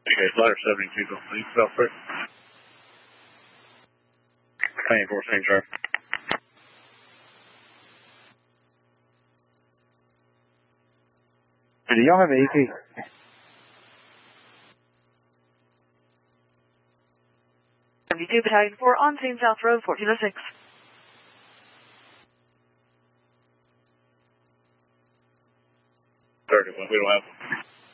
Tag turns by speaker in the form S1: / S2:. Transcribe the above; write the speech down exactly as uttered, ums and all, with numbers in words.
S1: Okay, ladder seventy-two, don't leave, Southbridge. twenty-four, same sharp.
S2: Do you have A P?
S3: seventy-two, Battalion four, on scene, South Road, fourteen oh six.
S1: thirty-one, we don't have them.